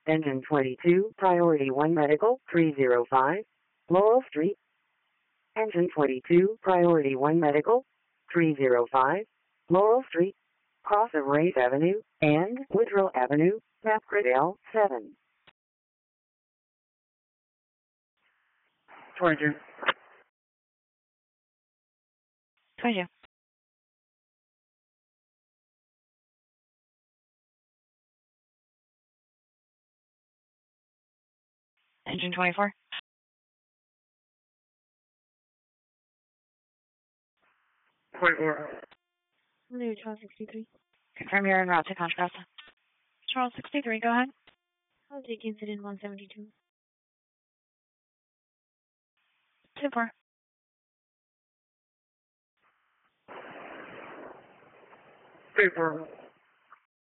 Engine 22, Priority 1 Medical, 305, Laurel Street. Engine 22, Priority 1 Medical, 305, Laurel Street, cross of Race Avenue and Woodrow Avenue, Mapcredale 7. Towards you. Towards you. Engine 24. New Charles 63. Confirm you're en route to Contra Costa. Charles 63, go ahead. I'll take incident 172. 2-4. Paper.